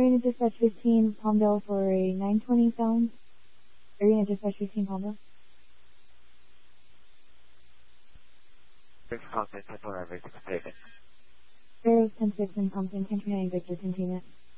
going to dispatch 15 Palmdale for a 920 sound? Are you going to dispatch 15 Palmdale? Contact 10-4, 6 David. Arrows 10-6 in Compton, Canton Victor, containment.